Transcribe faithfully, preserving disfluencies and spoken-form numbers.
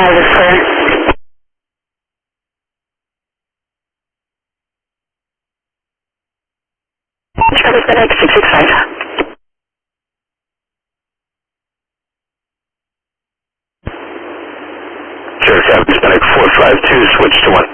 five is clear. Charlie FedEx six six five. Charlie FedEx four five two, switch to one.